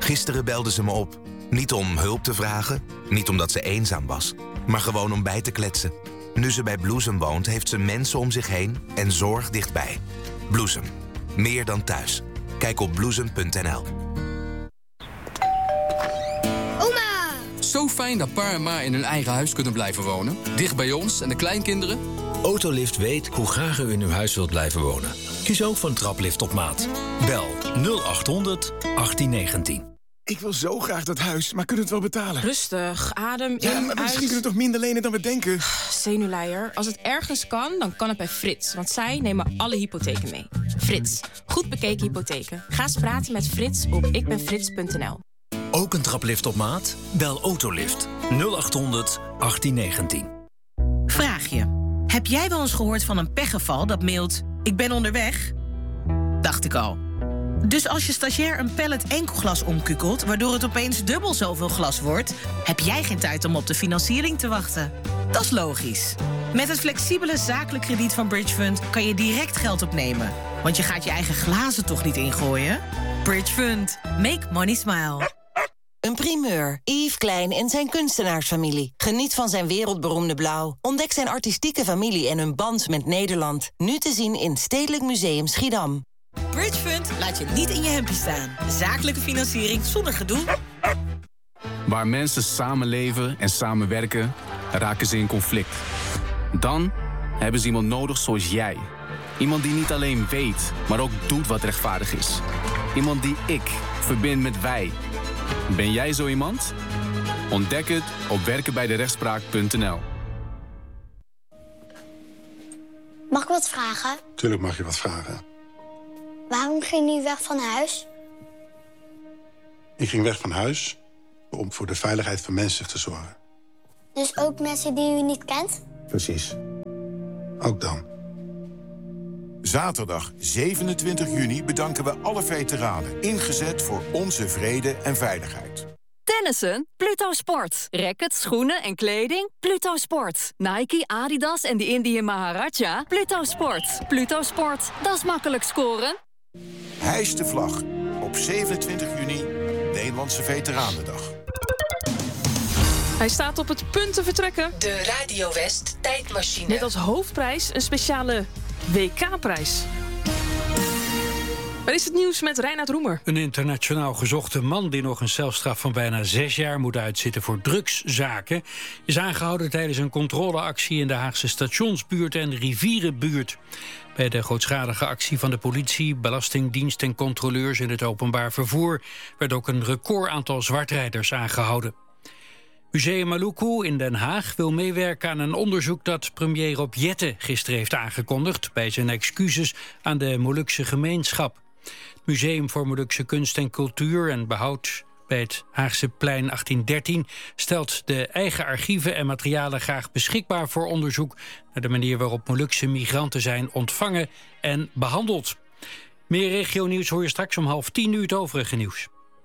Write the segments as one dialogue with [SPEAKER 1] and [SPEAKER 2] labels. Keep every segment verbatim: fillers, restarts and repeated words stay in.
[SPEAKER 1] Gisteren belde ze me op. Niet om hulp te vragen, niet omdat ze eenzaam was, maar gewoon om bij te kletsen. Nu ze bij Bloesem woont, heeft ze mensen om zich heen en zorg dichtbij. Bloesem. Meer dan thuis. Kijk op bloesem punt n l.
[SPEAKER 2] Oma!
[SPEAKER 3] Zo fijn dat pa en ma in hun eigen huis kunnen blijven wonen. Dicht bij ons en de kleinkinderen.
[SPEAKER 4] Autolift weet hoe graag u in uw huis wilt blijven wonen. Kies ook voor een traplift op maat. Bel nul acht honderd achttien negentien.
[SPEAKER 5] Ik wil zo graag dat huis, maar kunnen we het wel betalen?
[SPEAKER 6] Rustig, adem in,
[SPEAKER 5] Ja, maar misschien
[SPEAKER 6] uit.
[SPEAKER 5] kunnen we toch minder lenen dan we denken?
[SPEAKER 6] Zenuwleier, als het ergens kan, dan kan het bij Frits. Want zij nemen alle hypotheken mee. Frits, goed bekeken hypotheken. Ga eens praten met Frits op ikbenfrits punt n l.
[SPEAKER 4] Ook een traplift op maat? Bel Autolift nul acht honderd achttien negentien.
[SPEAKER 7] Vraag je. Heb jij wel eens gehoord van een pechgeval dat mailt... ik ben onderweg? Dacht ik al. Dus als je stagiair een pallet enkelglas omkukelt... waardoor het opeens dubbel zoveel glas wordt... heb jij geen tijd om op de financiering te wachten. Dat is logisch. Met het flexibele zakelijk krediet van Bridgefund... kan je direct geld opnemen. Want je gaat je eigen glazen toch niet ingooien? Bridgefund. Make money smile.
[SPEAKER 8] Een primeur. Yves Klein en zijn kunstenaarsfamilie. Geniet van zijn wereldberoemde blauw. Ontdek zijn artistieke familie en hun band met Nederland. Nu te zien in Stedelijk Museum Schiedam.
[SPEAKER 7] Bridgefund laat je niet in je hempje staan. Zakelijke financiering zonder gedoe.
[SPEAKER 3] Waar mensen samenleven en samenwerken, raken ze in conflict. Dan hebben ze iemand nodig zoals jij. Iemand die niet alleen weet, maar ook doet wat rechtvaardig is. Iemand die ik verbind met wij. Ben jij zo iemand? Ontdek het op werken bij de rechtspraak punt n l.
[SPEAKER 2] Mag ik wat vragen?
[SPEAKER 9] Tuurlijk mag je wat vragen.
[SPEAKER 2] Waarom ging u weg van huis?
[SPEAKER 9] Ik ging weg van huis om voor de veiligheid van mensen te zorgen.
[SPEAKER 2] Dus ook mensen die u niet kent?
[SPEAKER 9] Precies. Ook dan.
[SPEAKER 10] Zaterdag zevenentwintig juni bedanken we alle veteranen. Ingezet voor onze vrede en veiligheid.
[SPEAKER 11] Tennissen? Pluto Sport. Rackets, schoenen en kleding? Pluto Sport. Nike, Adidas en de Indian Maharaja? Pluto Sport. Pluto Sport. Dat is makkelijk scoren.
[SPEAKER 10] Hijs de vlag. Op zevenentwintig juni, Nederlandse Veteranendag.
[SPEAKER 12] Hij staat op het punt te vertrekken.
[SPEAKER 7] De Radio West tijdmachine.
[SPEAKER 12] Met als hoofdprijs een speciale W K-prijs. Waar is het nieuws met Reinhard Roemer?
[SPEAKER 13] Een internationaal gezochte man die nog een celstraf van bijna zes jaar moet uitzitten voor drugszaken, is aangehouden tijdens een controleactie in de Haagse stationsbuurt en rivierenbuurt. Bij de grootschalige actie van de politie, belastingdienst en controleurs in het openbaar vervoer werd ook een record aantal zwartrijders aangehouden. Museum Maluku in Den Haag wil meewerken aan een onderzoek dat premier Rob Jetten gisteren heeft aangekondigd bij zijn excuses aan de Molukse gemeenschap. Het Museum voor Molukse Kunst en Cultuur en Behoud bij het Haagse Plein achttien dertien stelt de eigen archieven en materialen graag beschikbaar voor onderzoek naar de manier waarop Molukse migranten zijn ontvangen en behandeld. Meer regionieuws hoor je straks om half tien uur het overige nieuws.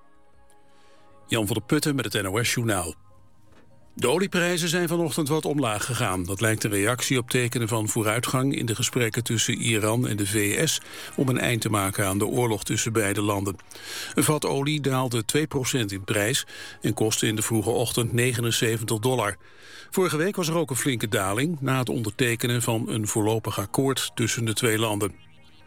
[SPEAKER 14] Jan van der Putten met het N O S-journaal. De olieprijzen zijn vanochtend wat omlaag gegaan. Dat lijkt een reactie op tekenen van vooruitgang in de gesprekken tussen Iran en de V S om een eind te maken aan de oorlog tussen beide landen. Een vat olie daalde twee procent in prijs en kostte in de vroege ochtend negenenzeventig dollar. Vorige week was er ook een flinke daling na het ondertekenen van een voorlopig akkoord tussen de twee landen.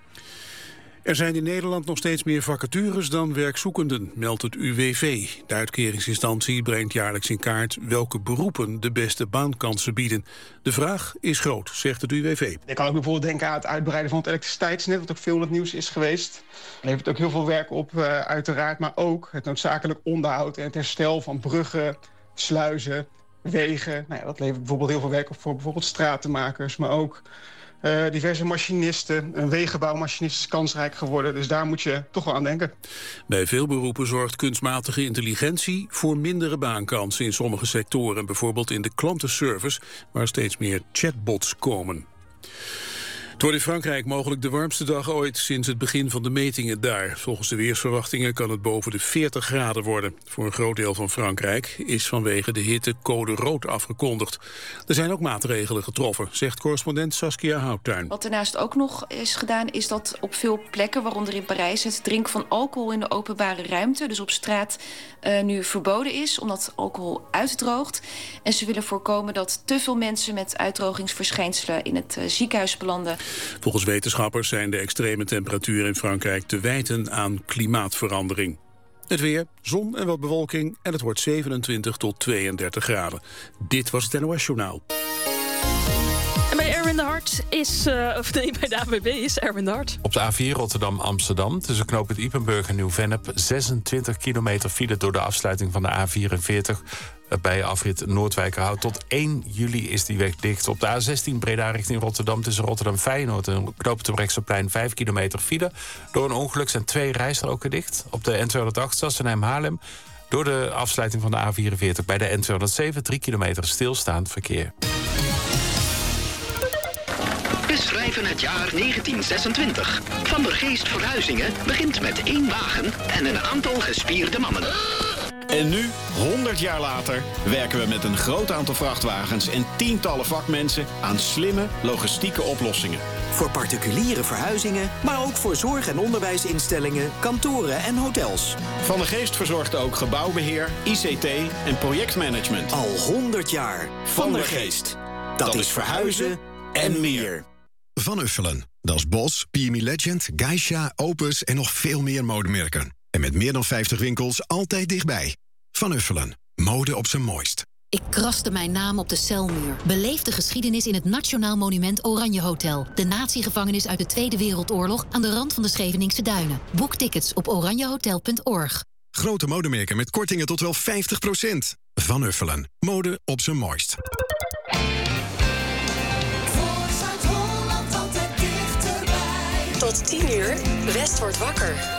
[SPEAKER 14] Er zijn in Nederland nog steeds meer vacatures dan werkzoekenden, meldt het U W V. De uitkeringsinstantie brengt jaarlijks in kaart welke beroepen de beste baankansen bieden. De vraag is groot, zegt het U W V.
[SPEAKER 15] Je kan ook bijvoorbeeld denken aan het uitbreiden van het elektriciteitsnet, wat ook veel in het nieuws is geweest. Er levert ook heel veel werk op, uh, uiteraard, maar ook het noodzakelijk onderhoud en het herstel van bruggen, sluizen, wegen. Nou ja, dat levert bijvoorbeeld heel veel werk op voor bijvoorbeeld stratenmakers, maar ook Uh, diverse machinisten. Een wegenbouwmachinist is kansrijk geworden, dus daar moet je toch wel aan denken.
[SPEAKER 14] Bij veel beroepen zorgt kunstmatige intelligentie voor mindere baankansen in sommige sectoren, bijvoorbeeld in de klantenservice, waar steeds meer chatbots komen. Het wordt in Frankrijk mogelijk de warmste dag ooit sinds het begin van de metingen daar. Volgens de weersverwachtingen kan het boven de veertig graden worden. Voor een groot deel van Frankrijk is vanwege de hitte code rood afgekondigd. Er zijn ook maatregelen getroffen, zegt correspondent Saskia Houttuin.
[SPEAKER 16] Wat daarnaast ook nog is gedaan is dat op veel plekken, waaronder in Parijs, het drinken van alcohol in de openbare ruimte, dus op straat, uh, nu verboden is, omdat alcohol uitdroogt. En ze willen voorkomen dat te veel mensen met uitdrogingsverschijnselen in het uh, ziekenhuis belanden.
[SPEAKER 14] Volgens wetenschappers zijn de extreme temperaturen in Frankrijk te wijten aan klimaatverandering. Het weer, zon en wat bewolking en het wordt zevenentwintig tot tweeëndertig graden. Dit was het N O S-journaal.
[SPEAKER 12] En bij Erwin de Hart is, uh, of nee, bij de A W B is Erwin de Hart.
[SPEAKER 17] Op de A vier Rotterdam-Amsterdam tussen knooppunt Ypenburg en Nieuw-Vennep zesentwintig kilometer file door de afsluiting van de A vierenveertig. Bij afrit Noordwijkerhout. Tot één juli is die weg dicht. Op de A zestien Breda richting Rotterdam tussen Rotterdam-Feyenoord en knooppunt Terbrechtseplein vijf kilometer file. Door een ongeluk zijn twee rijstroken dicht. Op de N tweehonderdacht Sassenheim-Haarlem door de afsluiting van de A vierenveertig bij de N tweehonderdzeven drie kilometer stilstaand verkeer.
[SPEAKER 18] We schrijven het jaar negentien zesentwintig. Van der Geest Verhuizingen begint met één wagen en een aantal gespierde mannen.
[SPEAKER 19] En nu, honderd jaar later, werken we met een groot aantal vrachtwagens en tientallen vakmensen aan slimme logistieke oplossingen.
[SPEAKER 20] Voor particuliere verhuizingen, maar ook voor zorg- en onderwijsinstellingen, kantoren en hotels.
[SPEAKER 19] Van der Geest verzorgt ook gebouwbeheer, I C T en projectmanagement.
[SPEAKER 20] Al honderd jaar. Van der Geest. Dat is verhuizen en meer.
[SPEAKER 21] Van Uffelen. Dat is Bos, P M E Legend, Geisha, Opus en nog veel meer modemerken. En met meer dan vijftig winkels altijd dichtbij. Van Uffelen. Mode op zijn mooist.
[SPEAKER 22] Ik kraste mijn naam op de celmuur. Beleef de geschiedenis in het Nationaal Monument Oranje Hotel. De natiegevangenis uit de Tweede Wereldoorlog aan de rand van de Scheveningse Duinen. Boek tickets op oranjehotel punt org.
[SPEAKER 21] Grote modemerken met kortingen tot wel vijftig procent. Van Uffelen. Mode op zijn mooist.
[SPEAKER 23] Tot tien uur, West wordt wakker.